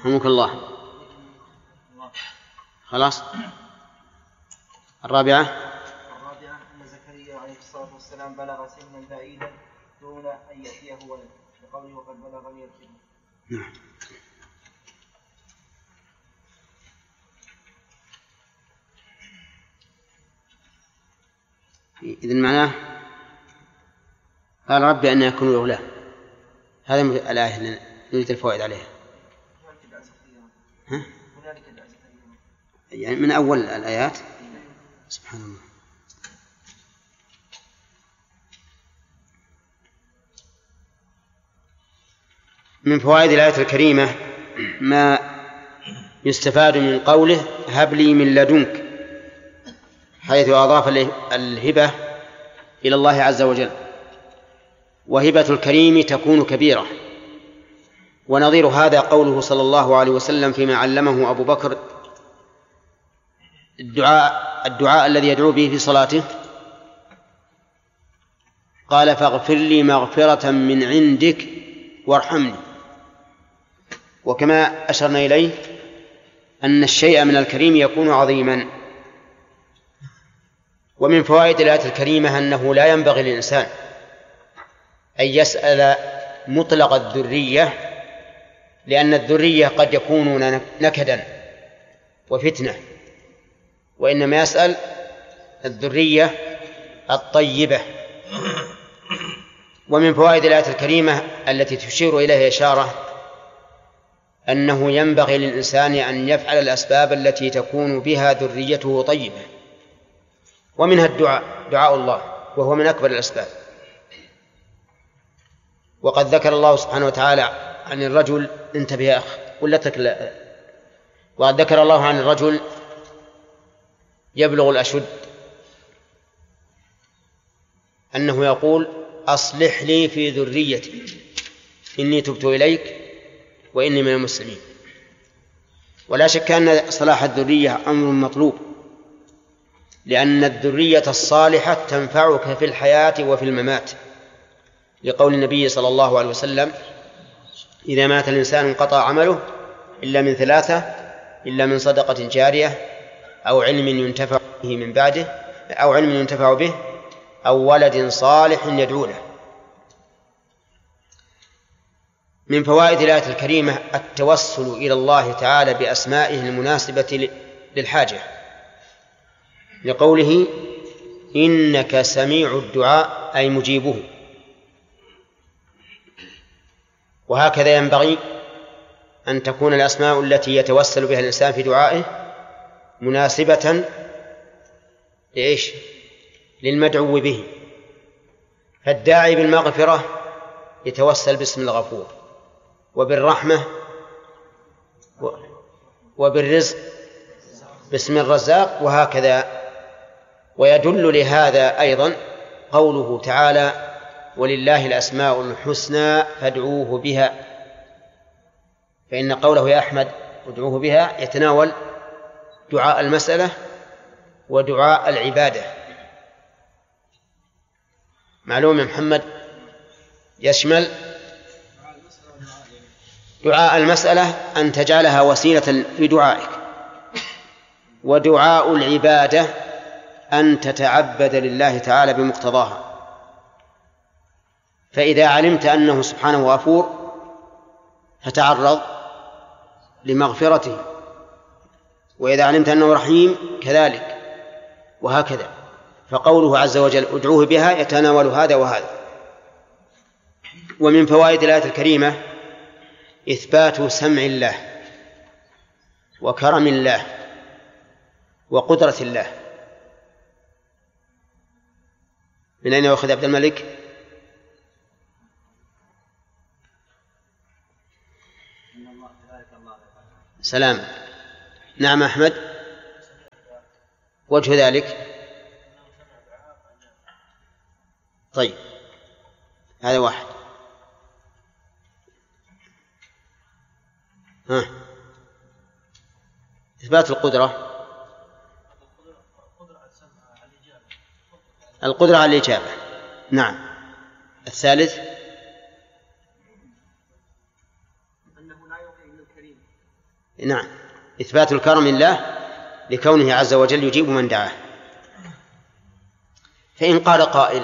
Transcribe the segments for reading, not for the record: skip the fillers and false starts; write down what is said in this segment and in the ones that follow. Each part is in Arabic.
رحمك الله. خلاص. الرابعة أن زكريا عليه الصلاة والسلام بلغ سنا بعيدا دون أن يأتيه ولد لقوله وقد بلغني الكبر. نعم. إذن معناه قال ربي أن يكون غلام. هذا الآية اللي نريد الفوائد عليها. ها؟ يعني من أول الآيات. سبحان الله. من فوائد الآية الكريمة ما يستفاد من قوله هب لي من لدنك، حيث أضاف الهبة إلى الله عز وجل، وهبة الكريم تكون كبيرة. ونظير هذا قوله صلى الله عليه وسلم فيما علمه أبو بكر الدعاء الذي يدعو به في صلاته، قال فاغفر لي مغفرة من عندك وارحمني. وكما أشرنا إليه أن الشيء من الكريم يكون عظيما. ومن فوائد الآية الكريمة أنه لا ينبغي للإنسان أن يسأل مطلق الذرية، لأن الذرية قد يكون نكدا وفتنة، وإنما يسأل الذرية الطيبة. ومن فوائد الآية الكريمة التي تشير إليها إشارة أنه ينبغي للإنسان أن يفعل الأسباب التي تكون بها ذريته طيبة، ومنها دعاء الله، وهو من أكبر الأسباب. وقد ذكر الله سبحانه وتعالى عن الرجل، انتبه يا أخ وقد ذكر الله عن الرجل يبلغ الأشد أنه يقول أصلح لي في ذريتي إني تبت إليك وإني من المسلمين. ولا شك أن صلاح الذرية أمر مطلوب، لأن الذرية الصالحة تنفعك في الحياة وفي الممات، لقول النبي صلى الله عليه وسلم إذا مات الإنسان انقطع عمله إلا من ثلاثة: إلا من صدقة جارية، أو علم ينتفع به من بعده، أو علم ينتفع به، أو ولد صالح يدعو له. من فوائد الآية الكريمة التوسل إلى الله تعالى بأسمائه المناسبة للحاجة، لقوله إنك سميع الدعاء أي مجيبه. وهكذا ينبغي أن تكون الأسماء التي يتوسل بها الإنسان في دعائه مناسبة لإيش؟ للمدعو به. فالداعي بالمغفرة يتوسل باسم الغفور، وبالرحمة وبالرزق باسم الرزاق، وهكذا. ويدل لهذا أيضا قوله تعالى ولله الأسماء الحسنى فادعوه بها، فإن قوله يا أحمد ادعوه بها يتناول دعاء المسألة ودعاء العبادة. معلوم يا محمد؟ يشمل دعاء المسألة أن تجعلها وسيلة في دعائك، ودعاء العبادة أن تتعبد لله تعالى بمقتضاها. فإذا علمت أنه سبحانه غفور فتعرض لمغفرته، وإذا علمت أنه رحيم كذلك، وهكذا. فقوله عز وجل ادعوه بها يتناول هذا وهذا. ومن فوائد الآية الكريمة إثبات سمع الله وكرم الله وقدرة الله. من أين يأخذ عبد الملك؟ سلام. نعم أحمد. وجه ذلك؟ طيب هذا واحد. إثبات القدرة، القدرة على الإجابة. نعم. الثالث أنه لا يوحي إلا الكريم نعم، إثبات الكرم لله لكونه عز وجل يجيب من دعاه. فإن قال قائل: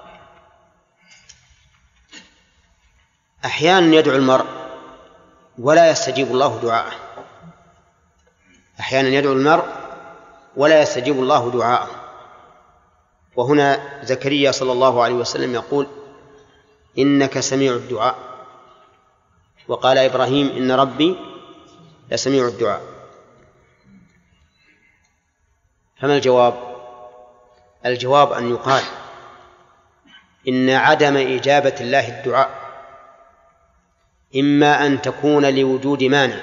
أحيانا يدعو المرء ولا يستجيب الله دعاءه، أحيانا يدعو المرء ولا يستجيب الله دعاءه. وهنا زكريا صلى الله عليه وسلم يقول: إنك سميع الدعاء. وقال إبراهيم: إن ربي لسميع الدعاء. فما الجواب؟ الجواب أن يقال إن عدم إجابة الله الدعاء إما أن تكون لوجود مانع،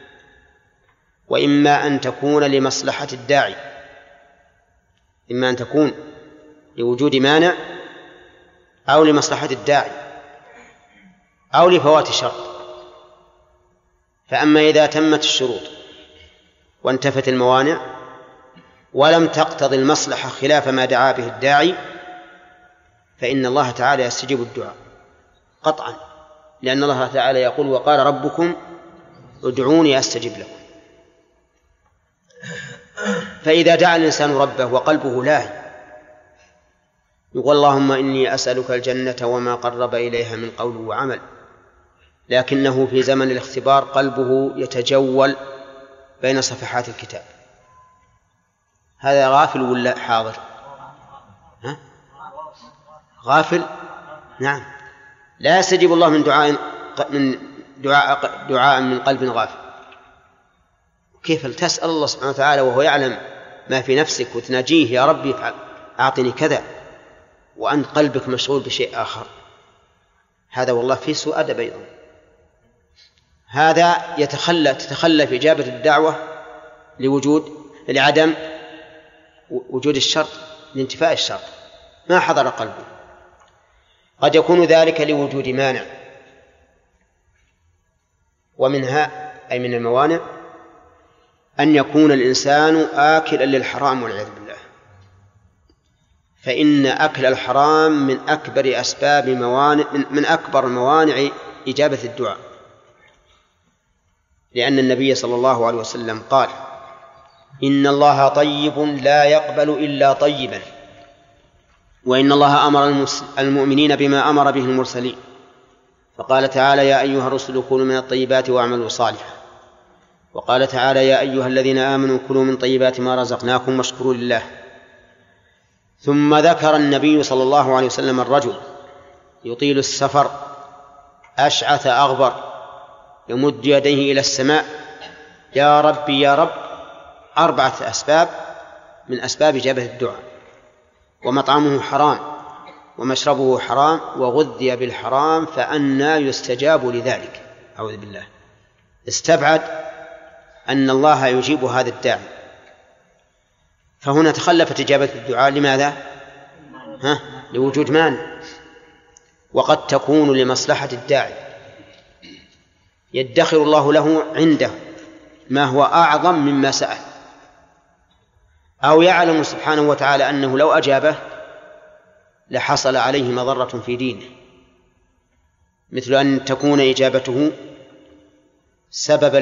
وإما أن تكون لمصلحة الداعي. إما أن تكون لوجود مانع أو لمصلحة الداعي أو لفوات شرط. فأما إذا تمت الشروط وانتفت الموانع ولم تقتضي المصلحة خلاف ما دعا به الداعي فإن الله تعالى يستجيب الدعاء قطعا، لأن الله تعالى يقول: وقال ربكم ادعوني أستجب لكم. فإذا دعا الإنسان ربه وقلبه لاهٍ يقول: اللهم إني أسألك الجنة وما قرب إليها من قول وعمل، لكنه في زمن الاختبار قلبه يتجول بين صفحات الكتاب. هذا غافل ولا حاضر؟ غافل. نعم، لا يستجيب الله من دعاء من قلب غافل. كيف تسأل الله سبحانه وتعالى وهو يعلم ما في نفسك وتناجيه: يا ربي أعطني كذا، وأنت قلبك مشغول بشيء آخر؟ هذا والله فيه سوء أدب أيضا. هذا تتخلى في إجابة الدعوة لعدم وجود الشرط، لانتفاء الشرط، ما حضر قلبه. قد يكون ذلك لوجود مانع، ومنها أي من الموانع أن يكون الإنسان آكلا للحرام والعياذ بالله، فإن أكل الحرام من أكبر موانع إجابة الدعاء، لأن النبي صلى الله عليه وسلم قال: إن الله طيب لا يقبل إلا طيبا، وإن الله أمر المؤمنين بما أمر به المرسلين، فقال تعالى: يا أيها الرسل كلوا من الطيبات واعملوا صالحا، وقال تعالى: يا أيها الذين آمنوا كلوا من طيبات ما رزقناكم واشكروا لله. ثم ذكر النبي صلى الله عليه وسلم الرجل يطيل السفر أشعث أغبر يمد يديه إلى السماء: يا ربي يا رب، 4 أسباب من أسباب إجابة الدعاء: ومطعمه حرام، ومشربه حرام، وغذي بالحرام، فأنى يستجاب لذلك؟ أعوذ بالله. استبعد أن الله يجيب هذا الداعي، فهنا تخلفت إجابة الدعاء. لماذا؟ لوجود مانع. وقد تكون لمصلحة الداعي، يدخر الله له عنده ما هو أعظم مما سأل، أو يعلم سبحانه وتعالى أنه لو أجابه لحصل عليه مضرة في دينه، مثل أن تكون إجابته سببا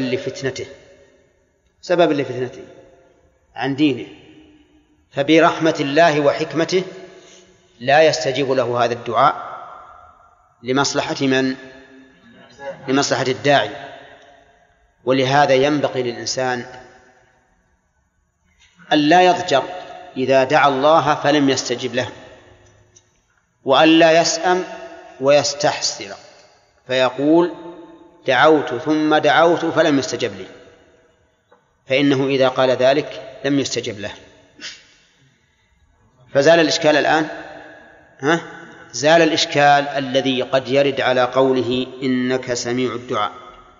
لفتنته عن دينه، فبرحمة الله وحكمته لا يستجيب له هذا الدعاء لمصلحة من؟ لمصلحة الداعي. ولهذا ينبغي للإنسان أن لا يضجر إذا دعا الله فلم يستجب له، وأن لا يسأم ويستحسر فيقول: دعوت ثم دعوت فلم يستجب لي، فإنه إذا قال ذلك لم يستجب له. فزال الإشكال الآن، زال الإشكال الذي قد يرد على قوله: إنك سميع الدعاء.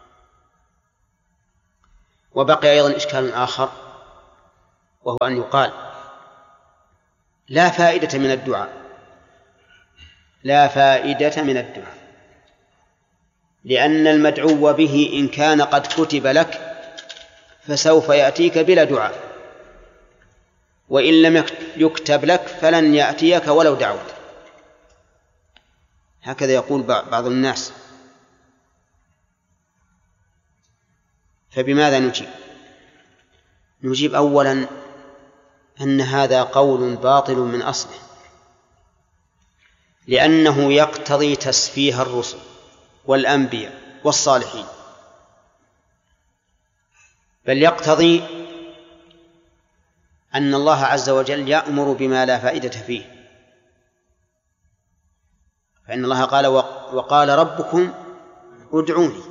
وبقي أيضا إشكال آخر، وهو أن يقال: لا فائدة من الدعاء، لأن المدعو به إن كان قد كتب لك فسوف يأتيك بلا دعاء، وإن لم يكتب لك فلن يأتيك ولو دعوت. هكذا يقول بعض الناس. فبماذا نجيب؟ نجيب أولا أن هذا قول باطل من أصله، لأنه يقتضي تسفيه الرسل والأنبياء والصالحين، بل يقتضي أن الله عز وجل يأمر بما لا فائدة فيه، فإن الله قال وقال ربكم ادعوني،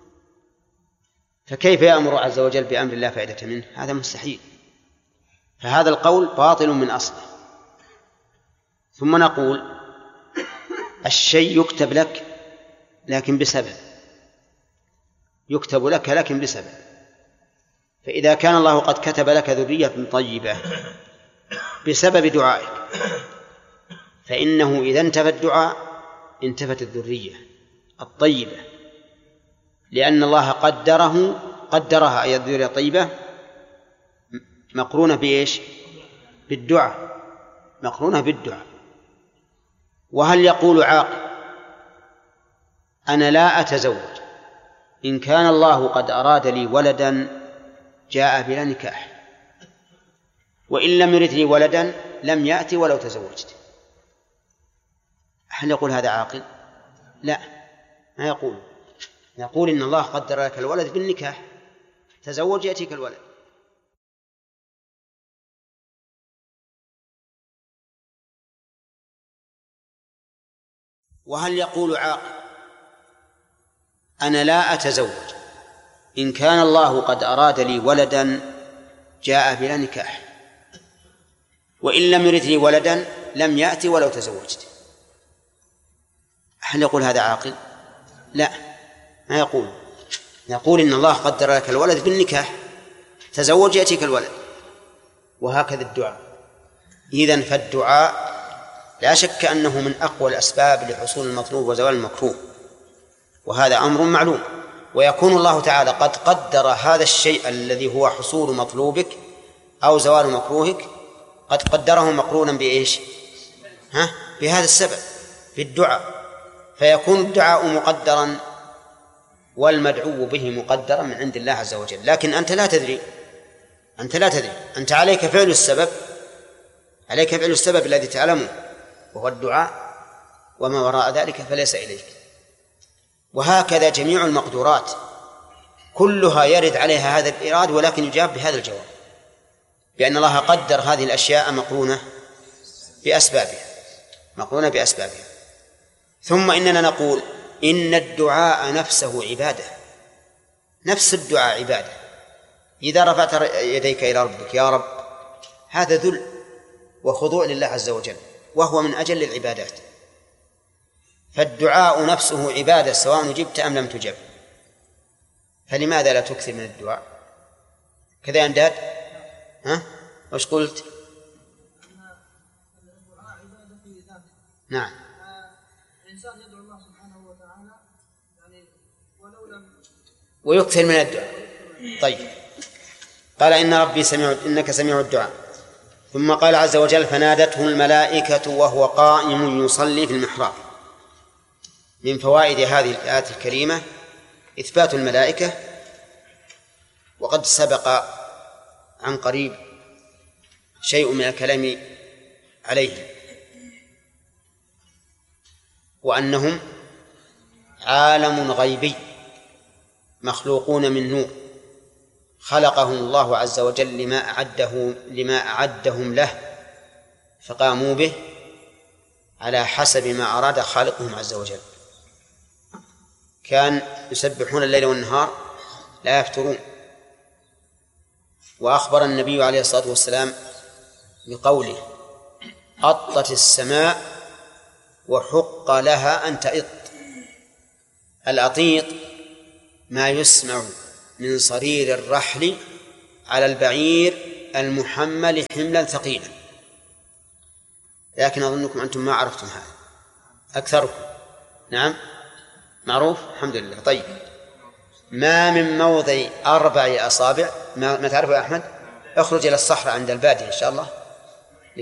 فكيف يأمر عز وجل بأمر لا فائدة منه؟ هذا مستحيل. فهذا القول باطل من أصله. ثم نقول الشيء يكتب لك لكن بسبب، يكتب لك لكن بسبب. فإذا كان الله قد كتب لك ذرية طيبة بسبب دعائك، فإنه إذا انتفى الدعاء انتفت الذرية الطيبة، لأن الله قدرها أي الذرية الطيبة مقرونة بإيش؟ بالدعاء، مقرونة بالدعاء. وهل يقول عاقل أنا لا أتزوج إن كان الله قد أراد لي ولدا جاء بلا نكاح، وإن لم يرد لي ولدا لم يأتي ولو تزوجت؟ هل يقول هذا عاقل؟ لا، ما يقول إن الله قدر لك الولد بالنكاح، تزوج يأتيك الولد. وهل يقول عاقل أنا لا أتزوج إن كان الله قد أراد لي ولدا جاء بلا نكاح، وإن لم يرد لي ولدا لم يأتي ولو تزوجت؟ هل يقول هذا عاقل؟ لا، ما يقول إن الله قدر لك الولد بالنكاح، تزوج يأتيك الولد. وهكذا الدعاء. إذن فالدعاء لا شك أنه من أقوى الأسباب لحصول المطلوب وزوال المكروه، وهذا أمر معلوم. ويكون الله تعالى قد قدر هذا الشيء الذي هو حصول مطلوبك أو زوال مكروهك، قد قدره مقرونا بإيش؟ بهذا السبب، بالدعاء. فيكون الدعاء مقدرا والمدعو به مقدرا من عند الله عز وجل، لكن أنت لا تدري، أنت عليك فعل السبب الذي تعلمه وهو الدعاء، وما وراء ذلك فليس إليك. وهكذا جميع المقدورات كلها يرد عليها هذا الإراد، ولكن يجاب بهذا الجواب، بأن الله قدر هذه الأشياء مقرونة بأسبابها. ثم إننا نقول إن الدعاء نفسه عبادة، نفس الدعاء عبادة. إذا رفعت يديك إلى ربك يا رب، هذا ذل وخضوع لله عز وجل، وهو من أجل العبادات. فالدعاء نفسه عبادة سواء جبت أم لم تجب. فلماذا لا تكثر من الدعاء؟ كذا يا أنداد؟ وش قلت؟ نعم، الإنسان يدعو الله سبحانه وتعالى يعني ولو لم ويكثر من الدعاء. طيب، قال إنك سميع الدعاء. ثم قال عز وجل فنادته الملائكة وهو قائم يصلي في المحراب. من فوائد هذه الآية الكريمة إثبات الملائكة، وقد سبق عن قريب شيء من الكلام عليهم، وأنهم عالم غيبي مخلوقون من نور خلقهم الله عز وجل لما أعدهم له، فقاموا به على حسب ما أراد خالقهم عز وجل. كان يسبحون الليل والنهار لا يفترون. وأخبر النبي عليه الصلاة والسلام بقوله أطت السماء وحق لها أن تئط. الأطيط ما يسمع من صرير الرحل على البعير المحمل حملا ثقيلا، لكن أظنكم أنتم ما عرفتم هذا أكثركم. نعم معروف، الحمد لله. طيب، ما من موضع 4 أصابع، ما تعرفه يا أحمد؟ اخرج إلى الصحراء عند البادية إن شاء الله،